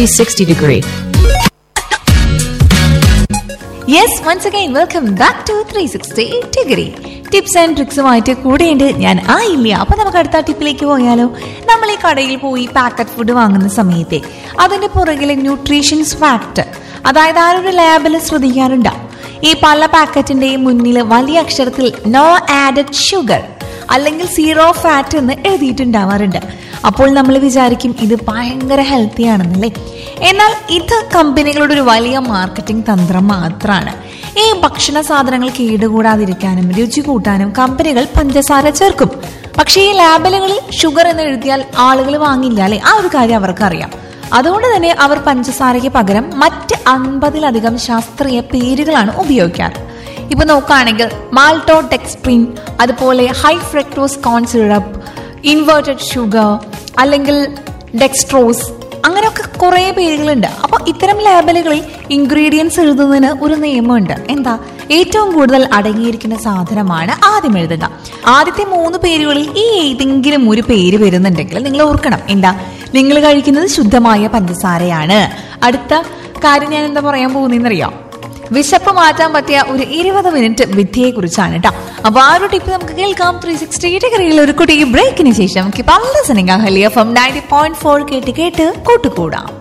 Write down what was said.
360 degree. Yes, once again, welcome back to 360 degree. Tips and ട്രിക്സുമായിട്ട് കൂടെയുണ്ട് ഞാൻ ആയില്ല. അപ്പൊ നമുക്ക് അടുത്ത ടിപ്പിലേക്ക് പോയാലോ. നമ്മൾ ഈ കടയിൽ പോയി പാക്കറ്റ് ഫുഡ് വാങ്ങുന്ന സമയത്തെ അതിന്റെ പുറകിലെ ന്യൂട്രീഷൻസ് ഫാക്ട്, അതായത് ആ ഒരു ലേബിൾ ശ്രദ്ധിക്കാറുണ്ടാവും. ഈ പല പാക്കറ്റിന്റെയും മുന്നിൽ വലിയ അക്ഷരത്തിൽ നോ ആഡഡ് ഷുഗർ അല്ലെങ്കിൽ സീറോ ഫാറ്റ് എന്ന് എഴുതിയിട്ടുണ്ടാവാറുണ്ട്. അപ്പോൾ നമ്മൾ വിചാരിക്കും ഇത് ഭയങ്കര ഹെൽത്തി ആണെന്നല്ലേ. എന്നാൽ ഇത് കമ്പനികളുടെ ഒരു വലിയ മാർക്കറ്റിംഗ് തന്ത്രം മാത്രമാണ്. ഈ ഭക്ഷണ സാധനങ്ങൾ കേടുകൂടാതിരിക്കാനും രുചി കൂട്ടാനും കമ്പനികൾ പഞ്ചസാര ചേർക്കും. പക്ഷേ ഈ ലേബലുകളിൽ ഷുഗർ എന്ന് എഴുതിയാൽ ആളുകൾ വാങ്ങില്ല അല്ലെ. ആ ഒരു കാര്യം അവർക്കറിയാം. അതുകൊണ്ട് തന്നെ അവർ പഞ്ചസാരയ്ക്ക് പകരം മറ്റ് 50-ലധികം ശാസ്ത്രീയ പേരുകളാണ് ഉപയോഗിക്കാറ്. ഇപ്പൊ നോക്കുകയാണെങ്കിൽ മാൾട്ടോഡെക്സ്ട്രിൻ, അതുപോലെ ഹൈ ഫ്രക്ടോസ് കോൺ സിറപ്പ്, ഇൻവേർട്ടഡ് ഷുഗർ അല്ലെങ്കിൽ ഡെക്സ്ട്രോസ്, അങ്ങനെയൊക്കെ കുറെ പേരുകളുണ്ട്. അപ്പൊ ഇത്തരം ലേബലുകളിൽ ഇൻഗ്രീഡിയൻസ് എഴുതുന്നതിന് ഒരു നിയമമുണ്ട്. എന്താ? ഏറ്റവും കൂടുതൽ അടങ്ങിയിരിക്കുന്ന സാധനമാണ് ആദ്യം എഴുതുക. ആദ്യത്തെ 3 പേരുകളിൽ ഈ ഏതെങ്കിലും ഒരു പേര് വരുന്നുണ്ടെങ്കിൽ നിങ്ങൾ ഓർക്കണം, എന്താ, നിങ്ങൾ കഴിക്കുന്നത് ശുദ്ധമായ പഞ്ചസാരയാണ്. അടുത്ത കാര്യം ഞാൻ എന്താ പറയാൻ പോകുന്നറിയാം, വിശപ്പ് മാറ്റാൻ പറ്റിയ ഒരു 20 മിനിറ്റ് വിദ്യയെ കുറിച്ചാണ് കേട്ടോ. അപ്പൊ ആ ഒരു ടിപ്പ് നമുക്ക് കേൾക്കാം 360 ഡിഗ്രിയിൽ ഒരു കുട്ടി ബ്രേക്കിന് ശേഷം. 90.4 കേട്ട് കൂട്ടുകൂടാം.